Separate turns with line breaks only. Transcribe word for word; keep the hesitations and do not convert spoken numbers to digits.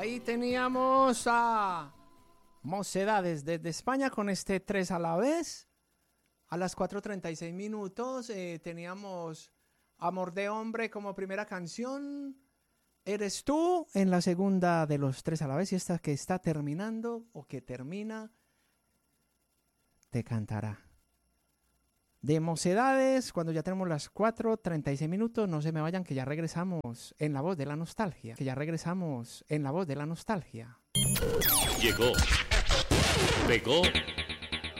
Ahí teníamos a Mocedades desde España con este tres a la vez. A las cuatro treinta y seis minutos eh, teníamos Amor de Hombre como primera canción. Eres tú en la segunda de los tres a la vez. Y esta que está terminando o que termina, Te Cantará. De Mocedades, cuando ya tenemos las cuatro treinta y seis minutos, no se me vayan que ya regresamos en La Voz de la Nostalgia. Que ya regresamos en La Voz de la Nostalgia.
Llegó, pegó